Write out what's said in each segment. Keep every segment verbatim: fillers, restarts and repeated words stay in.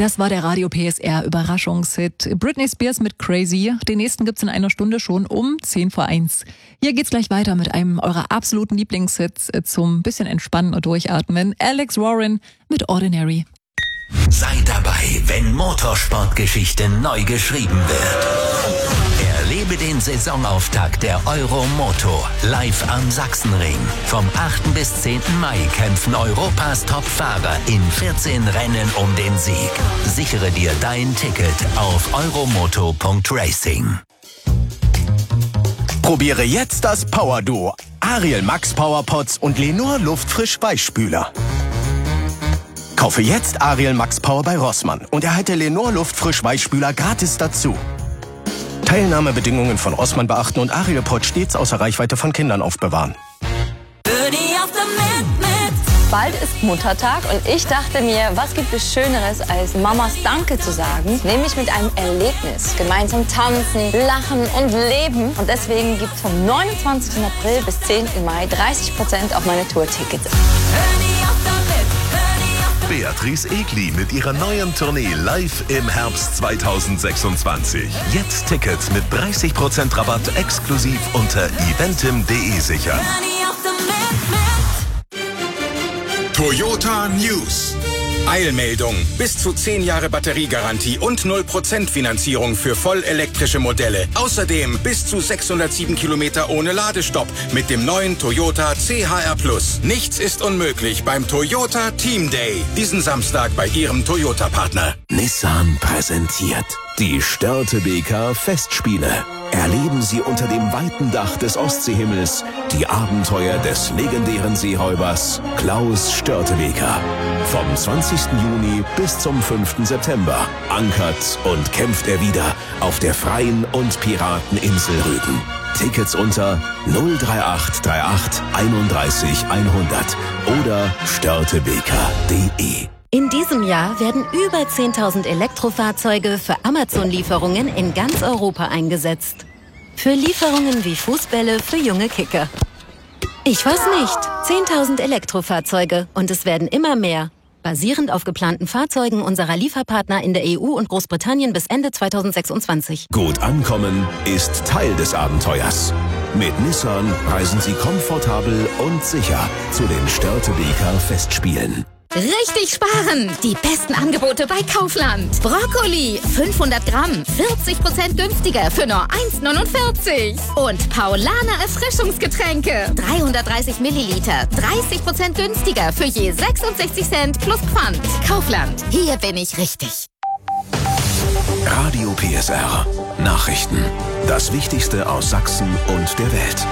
Das war der Radio P S R Überraschungshit Britney Spears mit Crazy. Den nächsten gibt's in einer Stunde schon um zehn vor eins. Hier geht's gleich weiter mit einem eurer absoluten Lieblingshits zum bisschen entspannen und durchatmen. Alex Warren mit Ordinary. Sei dabei, wenn Motorsportgeschichte neu geschrieben wird. Erlebe den Saisonauftakt der Euromoto live am Sachsenring. Vom achten bis zehnten Mai kämpfen Europas Top-Fahrer in vierzehn Rennen um den Sieg. Sichere dir dein Ticket auf euromoto punkt racing. Probiere jetzt das Power-Duo. Ariel Max Powerpots und Lenor Luftfrisch Weichspüler. Kaufe jetzt Ariel Max Power bei Rossmann und erhalte Lenor Luftfrisch Weichspüler gratis dazu. Teilnahmebedingungen von Rossmann beachten und Ariel Pot stets außer Reichweite von Kindern aufbewahren. Bald ist Muttertag und ich dachte mir, was gibt es Schöneres, als Mamas Danke zu sagen? Nämlich mit einem Erlebnis. Gemeinsam tanzen, lachen und leben. Und deswegen gibt es vom neunundzwanzigsten April bis zehnten Mai dreißig Prozent auf meine Tourtickets. Beatrice Egli mit ihrer neuen Tournee live im Herbst zweitausendsechsundzwanzig. Jetzt Tickets mit dreißig Prozent Rabatt exklusiv unter eventim punkt de sichern. Toyota News. Eilmeldung. Bis zu zehn Jahre Batteriegarantie und null Prozent Finanzierung für vollelektrische Modelle. Außerdem bis zu sechshundertsieben Kilometer ohne Ladestopp mit dem neuen Toyota C H R Plus. Nichts ist unmöglich beim Toyota Team Day. Diesen Samstag bei Ihrem Toyota-Partner. Nissan präsentiert die Störtebeker Festspiele. Erleben Sie unter dem weiten Dach des Ostseehimmels die Abenteuer des legendären Seeräubers Klaus Störtebeker. Vom zwanzigsten Juni bis zum fünften September ankert und kämpft er wieder auf der freien und Pirateninsel Rügen. Tickets unter null drei acht drei acht einunddreißig hundert oder störtebeker punkt de. In diesem Jahr werden über zehntausend Elektrofahrzeuge für Amazon-Lieferungen in ganz Europa eingesetzt. Für Lieferungen wie Fußbälle für junge Kicker. Ich weiß nicht. zehntausend Elektrofahrzeuge und es werden immer mehr. Basierend auf geplanten Fahrzeugen unserer Lieferpartner in der E U und Großbritannien bis Ende zweitausendsechsundzwanzig. Gut ankommen ist Teil des Abenteuers. Mit Nissan reisen Sie komfortabel und sicher zu den Störtebeker Festspielen. Richtig sparen! Die besten Angebote bei Kaufland. Brokkoli, fünfhundert Gramm, vierzig Prozent günstiger für nur eins neunundvierzig. Und Paulaner Erfrischungsgetränke, dreihundertdreißig Milliliter, dreißig Prozent günstiger für je sechsundsechzig Cent plus Pfand. Kaufland, hier bin ich richtig. Radio P S R. Nachrichten. Das Wichtigste aus Sachsen und der Welt.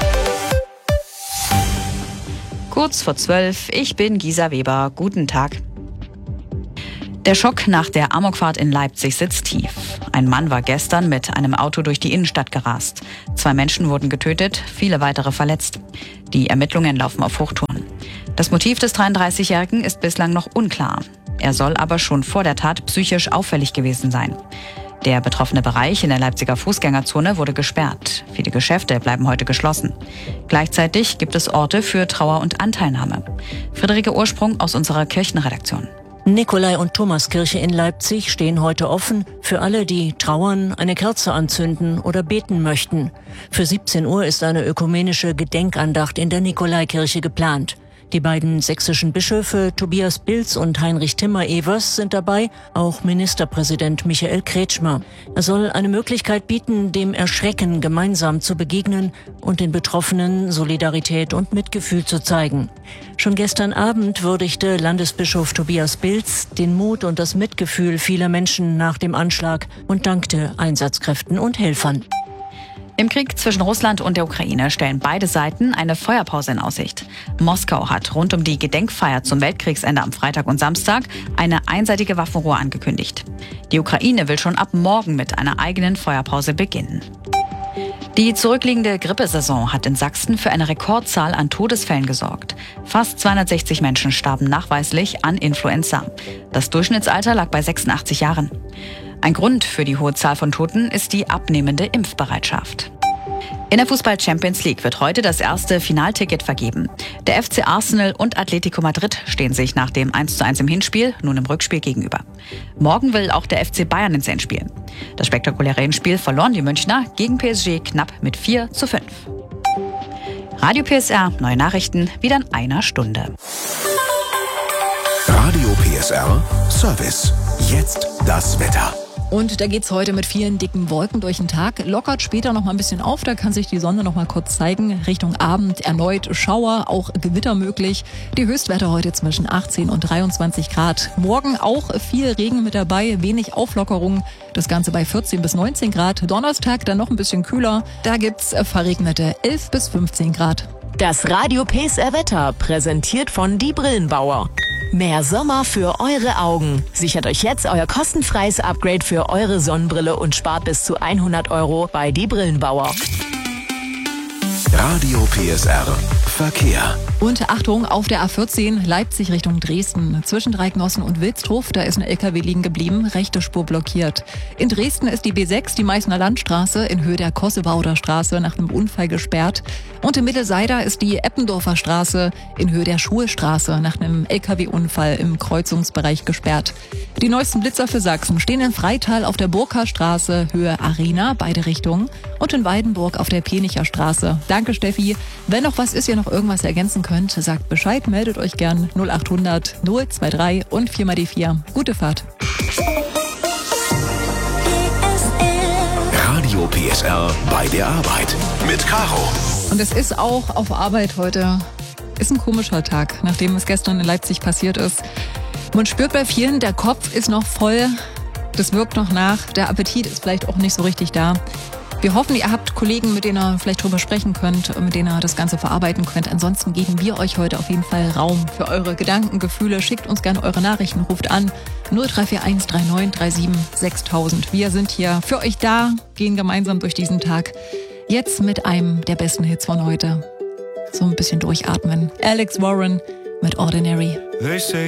Kurz vor zwölf, ich bin Gisa Weber. Guten Tag. Der Schock nach der Amokfahrt in Leipzig sitzt tief. Ein Mann war gestern mit einem Auto durch die Innenstadt gerast. Zwei Menschen wurden getötet, viele weitere verletzt. Die Ermittlungen laufen auf Hochtouren. Das Motiv des dreiunddreißigjährigen ist bislang noch unklar. Er soll aber schon vor der Tat psychisch auffällig gewesen sein. Der betroffene Bereich in der Leipziger Fußgängerzone wurde gesperrt. Viele Geschäfte bleiben heute geschlossen. Gleichzeitig gibt es Orte für Trauer und Anteilnahme. Friederike Ursprung aus unserer Kirchenredaktion. Nikolai- und Thomaskirche in Leipzig stehen heute offen für alle, die trauern, eine Kerze anzünden oder beten möchten. Für siebzehn Uhr ist eine ökumenische Gedenkandacht in der Nikolaikirche geplant. Die beiden sächsischen Bischöfe Tobias Bilz und Heinrich Timmer-Evers sind dabei, auch Ministerpräsident Michael Kretschmer. Er soll eine Möglichkeit bieten, dem Erschrecken gemeinsam zu begegnen und den Betroffenen Solidarität und Mitgefühl zu zeigen. Schon gestern Abend würdigte Landesbischof Tobias Bilz den Mut und das Mitgefühl vieler Menschen nach dem Anschlag und dankte Einsatzkräften und Helfern. Im Krieg zwischen Russland und der Ukraine stellen beide Seiten eine Feuerpause in Aussicht. Moskau hat rund um die Gedenkfeier zum Weltkriegsende am Freitag und Samstag eine einseitige Waffenruhe angekündigt. Die Ukraine will schon ab morgen mit einer eigenen Feuerpause beginnen. Die zurückliegende Grippesaison hat in Sachsen für eine Rekordzahl an Todesfällen gesorgt. Fast zweihundertsechzig Menschen starben nachweislich an Influenza. Das Durchschnittsalter lag bei sechsundachtzig Jahren. Ein Grund für die hohe Zahl von Toten ist die abnehmende Impfbereitschaft. In der Fußball-Champions League wird heute das erste Finalticket vergeben. Der F C Arsenal und Atletico Madrid stehen sich nach dem eins zu eins im Hinspiel nun im Rückspiel gegenüber. Morgen will auch der F C Bayern ins Endspiel. Das spektakuläre Hinspiel verloren die Münchner gegen P S G knapp mit vier zu fünf. Radio P S R, neue Nachrichten, wieder in einer Stunde. Radio P S R, Service. Jetzt das Wetter. Und da geht's heute mit vielen dicken Wolken durch den Tag. Lockert später noch mal ein bisschen auf, da kann sich die Sonne noch mal kurz zeigen. Richtung Abend erneut Schauer, auch Gewitter möglich. Die Höchstwerte heute zwischen achtzehn und dreiundzwanzig Grad. Morgen auch viel Regen mit dabei, wenig Auflockerung. Das Ganze bei vierzehn bis neunzehn Grad. Donnerstag dann noch ein bisschen kühler. Da gibt's verregnete elf bis fünfzehn Grad. Das Radio P S R Wetter, präsentiert von Die Brillenbauer. Mehr Sommer für eure Augen. Sichert euch jetzt euer kostenfreies Upgrade für eure Sonnenbrille und spart bis zu hundert Euro bei Die Brillenbauer. Radio P S R Verkehr. Und Achtung, auf der A vierzehn Leipzig Richtung Dresden. Zwischen Dreignossen und Wilsdruff, da ist ein L K W liegen geblieben, rechte Spur blockiert. In Dresden ist die B sechs, die Meißner Landstraße, in Höhe der Kossebauder Straße nach einem Unfall gesperrt. Und in Mittelseider ist die Eppendorfer Straße in Höhe der Schulstraße nach einem L K W-Unfall im Kreuzungsbereich gesperrt. Die neuesten Blitzer für Sachsen stehen in Freital auf der Burka-Straße, Höhe Arena, beide Richtungen. Und in Weidenburg auf der Penicher Straße. Danke, Steffi. Wenn noch was ist, ihr noch irgendwas ergänzen könnt, sagt Bescheid, meldet euch gern null acht hundert null zwei drei und vier mal die vier. Gute Fahrt. Radio P S R bei der Arbeit mit Caro. Und es ist auch auf Arbeit heute, ist ein komischer Tag, nachdem es gestern in Leipzig passiert ist. Man spürt bei vielen, der Kopf ist noch voll, das wirkt noch nach, der Appetit ist vielleicht auch nicht so richtig da. Wir hoffen, ihr habt Kollegen, mit denen ihr vielleicht drüber sprechen könnt, mit denen ihr das Ganze verarbeiten könnt. Ansonsten geben wir euch heute auf jeden Fall Raum für eure Gedanken, Gefühle. Schickt uns gerne eure Nachrichten, ruft an null drei vier eins drei neun drei sieben sechstausend. Wir sind hier für euch da, gehen gemeinsam durch diesen Tag. Jetzt mit einem der besten Hits von heute. So ein bisschen durchatmen. Alex Warren mit Ordinary. They say